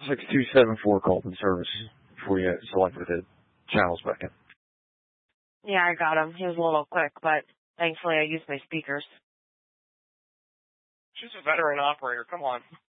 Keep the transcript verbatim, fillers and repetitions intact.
six two seven four called in service before you selected the channels back in. Yeah, I got him. He was a little quick, but thankfully I used my speakers. She's a veteran operator. Come on.